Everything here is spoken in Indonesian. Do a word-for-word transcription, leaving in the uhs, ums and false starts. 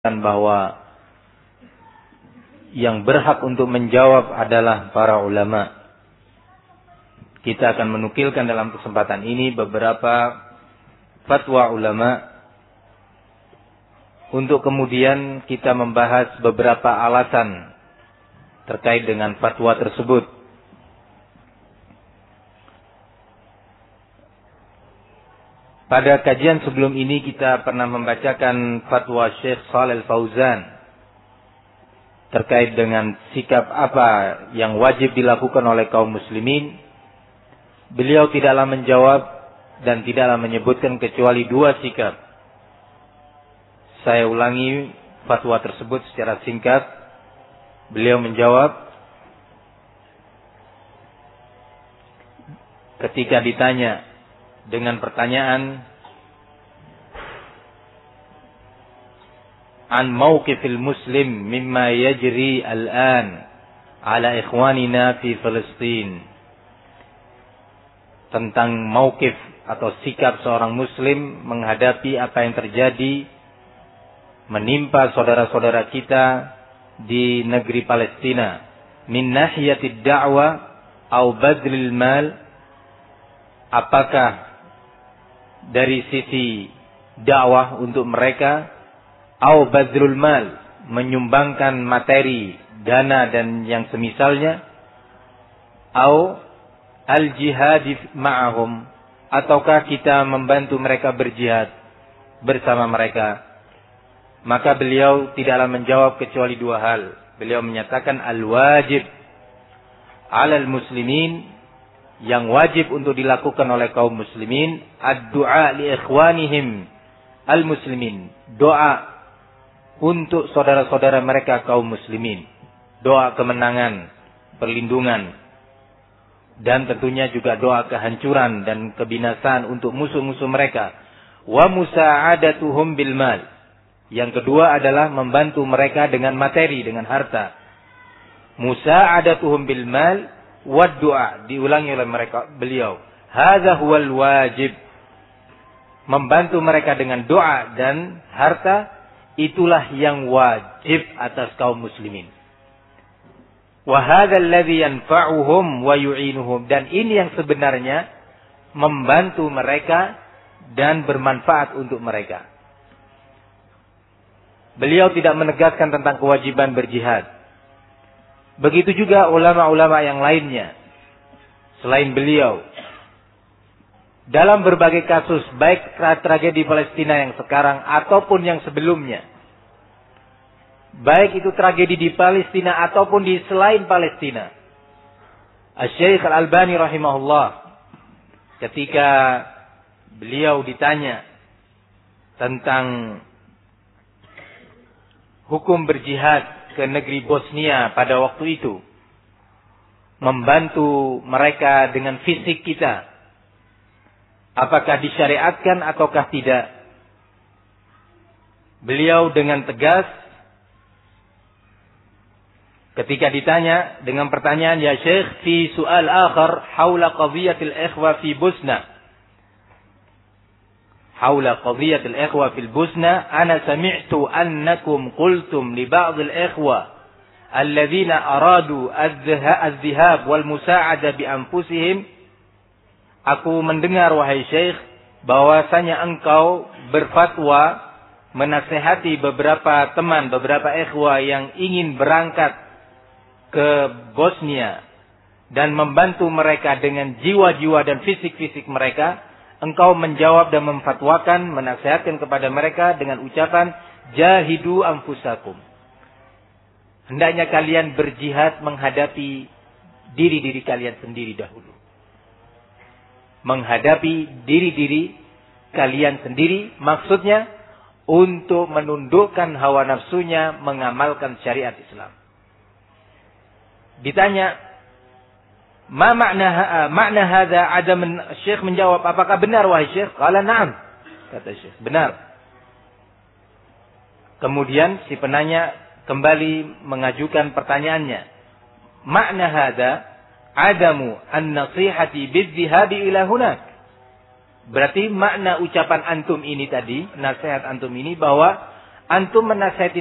bahwa yang berhak untuk menjawab adalah para ulama. Kita akan menukilkan dalam kesempatan ini beberapa fatwa ulama untuk kemudian kita membahas beberapa alasan terkait dengan fatwa tersebut. Pada kajian sebelum ini kita pernah membacakan fatwa Syekh Shalih Fauzan terkait dengan sikap apa yang wajib dilakukan oleh kaum muslimin. Beliau tidaklah menjawab dan tidaklah menyebutkan kecuali dua sikap. Saya ulangi fatwa tersebut secara singkat. Beliau menjawab ketika ditanya dengan pertanyaan an mauqifil muslim mimma yajri al-an ala ikhwanina fi Palestin, tentang mauqif atau sikap seorang muslim menghadapi apa yang terjadi menimpa saudara-saudara kita di negeri Palestina min nahiyatid da'wa au badlil mal. Apakah dari sisi dakwah untuk mereka, au badrul mal, menyumbangkan materi, dana dan yang semisalnya, au al jihad ma'ahum, ataukah kita membantu mereka berjihad bersama mereka. Maka beliau tidaklah menjawab kecuali dua hal. Beliau menyatakan al wajib alal muslimin, yang wajib untuk dilakukan oleh kaum muslimin, ad-du'a li ikhwanihim al-muslimin, doa untuk saudara-saudara mereka kaum muslimin, doa kemenangan, perlindungan, dan tentunya juga doa kehancuran dan kebinasaan untuk musuh-musuh mereka. Wa musa'adatuhum bil mal, yang kedua adalah membantu mereka dengan materi, dengan harta. Musa'adatuhum bil mal wad doa, diulangi oleh mereka beliau, hadza huwal wajib, membantu mereka dengan doa dan harta, itulah yang wajib atas kaum muslimin. Wa hadzal ladzi yanfa'uhum wa yu'inuhum, dan ini yang sebenarnya membantu mereka dan bermanfaat untuk mereka. Beliau tidak menegaskan tentang kewajiban berjihad. Begitu juga ulama-ulama yang lainnya selain beliau. Dalam berbagai kasus, baik tragedi Palestina yang sekarang ataupun yang sebelumnya, baik itu tragedi di Palestina ataupun di selain Palestina, Asy-Syaikh Al-Albani rahimahullah, ketika beliau ditanya tentang hukum berjihad ke negeri Bosnia pada waktu itu, membantu mereka dengan fisik kita, apakah disyariatkan ataukah tidak? Beliau dengan tegas ketika ditanya dengan pertanyaan, ya Syekh, fi su'al akhar haula qadhiyatil ikhwa fi Bosnia, haula qadhiyatil ikhwa fil Bosnia, ana sami'tu annakum qultum li ba'dil ikhwa alladhina aradu az-dhahab wal musa'ada bi anfusihim. Aku mendengar, wahai Syekh, bahwasanya engkau berfatwa menasihati beberapa teman, beberapa ikhwa yang ingin berangkat ke Bosnia dan membantu mereka dengan jiwa-jiwa dan fisik-fisik mereka. Engkau menjawab dan memfatwakan, menasihatkan kepada mereka dengan ucapan jahidu anfusakum, hendaknya kalian berjihad menghadapi diri-diri kalian sendiri dahulu, menghadapi diri-diri kalian sendiri, maksudnya untuk menundukkan hawa nafsunya, mengamalkan syariat Islam. Ditanya, ma makna makna hadza adam, Syekh menjawab, apakah benar wahai Syekh? Qala na'am, kata Syekh, benar. Kemudian si penanya kembali mengajukan pertanyaannya, makna hadza adamu an-nasihati bidh-dhihabi ila hunak, Berarti makna ucapan antum ini tadi, nasihat antum ini, bahwa antum menasihati